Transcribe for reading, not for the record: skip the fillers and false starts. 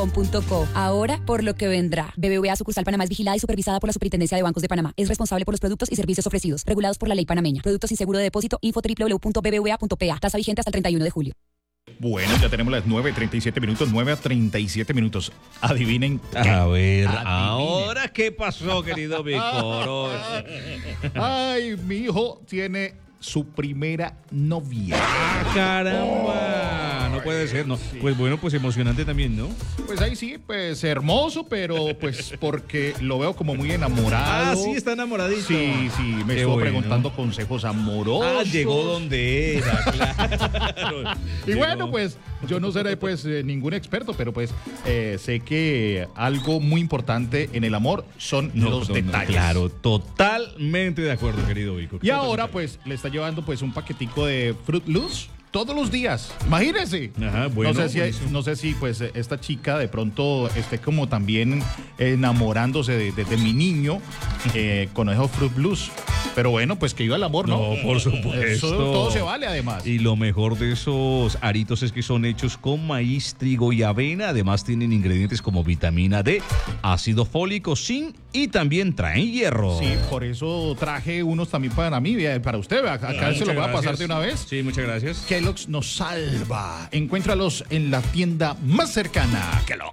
www.bbbvA.com.co. Ahora, por lo que vendrá. BBVA Sucursal Panamá es vigilada y supervisada por la Superintendencia de Bancos de Panamá. Es responsable por los productos y servicios ofrecidos, regulados por la ley panameña. Productos sin seguro de depósito, info www.bbva.pa. Tasa vigente hasta el 31 de julio. Bueno, ya tenemos las 9:37 minutos, 9:37 minutos. Adivinen. A ver, ahora qué pasó, querido Víctor. Ay, mi hijo tiene su primera novia. ¡Ah, caramba! No puede ser, ¿no? Pues bueno, pues emocionante también, ¿no? Pues ahí sí, pues hermoso, pero pues porque lo veo como muy enamorado. Ah, sí, está enamoradito. Sí, me estuvo preguntando consejos amorosos. Ah, llegó donde era, claro. Y bueno, pues yo no seré pues ningún experto, pero pues sé que algo muy importante en el amor son los detalles. Claro, totalmente de acuerdo, querido Vico. Y ahora pues le está llevando pues un paquetico de Fruit Loops todos los días. Imagínese. Ajá, bueno, no sé si pues esta chica de pronto esté como también enamorándose de mi niño con esos Fruit Loops. Pero bueno, pues que viva el amor, ¿no? No, por supuesto. Eso todo se vale, además. Y lo mejor de esos aritos es que son hechos con maíz, trigo y avena. Además tienen ingredientes como vitamina D, ácido fólico, zinc y también traen hierro. Sí, por eso traje unos también para mí, para usted. Acá se lo voy a pasar de una vez. Sí, muchas gracias. Kellogg's nos salva. Encuéntralos en la tienda más cercana. Kellogg's.